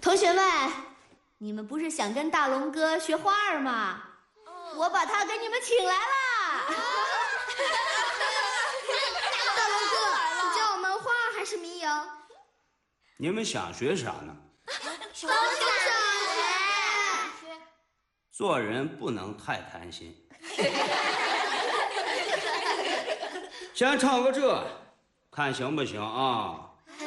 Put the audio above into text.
同学们，你们不是想跟大龙哥学花儿吗？我把他给你们请来啦！ 大龙哥，你教我们花儿还是民谣？ 你们想学啥呢？ 都想学。 做人不能太贪心。先唱个这，看行不行啊？